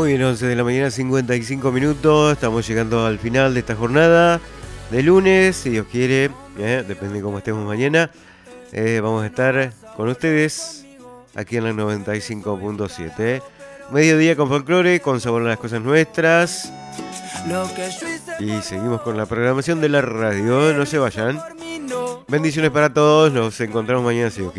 Muy bien, 11 de la mañana, 55 minutos. Estamos llegando al final de esta jornada de lunes. Si Dios quiere, depende de cómo estemos mañana. Vamos a estar con ustedes aquí en la 95.7. Mediodía con folclore, con sabor a las cosas nuestras. Y seguimos con la programación de la radio. No se vayan. Bendiciones para todos. Nos encontramos mañana si Dios quiere.